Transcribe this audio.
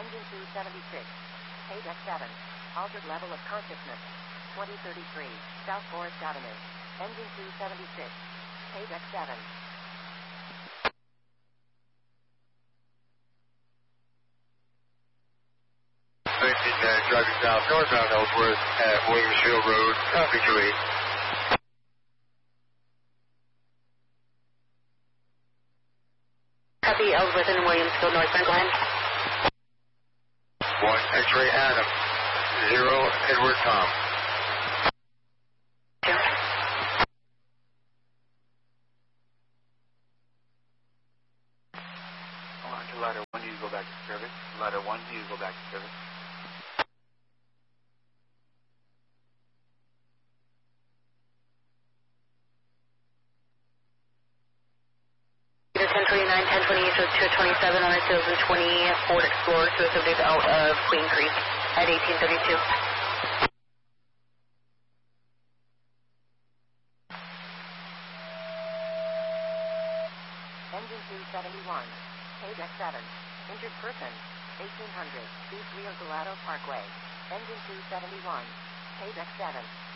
Engine 276. Page X7. Altered level of consciousness. 2033. South Forest Avenue. Engine 276. Page X7. Driving south northbound Ellsworth at Williamsfield Road, Victor 8. Copy, Ellsworth and Williamsfield northbound, go ahead. 1 X-ray Adam, 0 Edward Tom. On to ladder 1, do you go back to service? Ladder 1, do you go back to service? Either 1029, 1028, so 227 on a 2020 Ford Explorer, 270 out of Queen Creek at 1832. Engine 271. Page X7. Injured person. 1800. East Rio Salado Parkway. Engine 271. Page X7.